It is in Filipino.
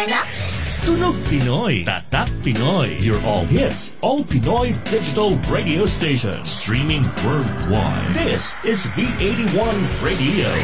anak? Tunog Pinoy, Tatak Pinoy. Your all hits, all Pinoy digital radio station. Streaming worldwide. This is V81 Radio.